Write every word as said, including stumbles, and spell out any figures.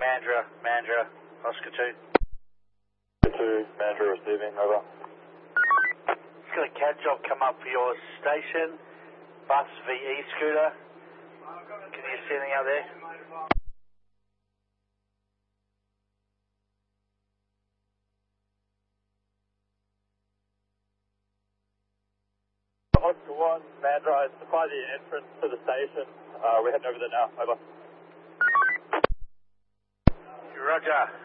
Mandra, Mandra, Oscar two. two, Mandra receiving, over. Just got a C A D job come up for your station, bus V E scooter. Can you see anything out there? Oscar one, Mandra, it's by the entrance to the station. Uh, we're heading over there now, over. Roger.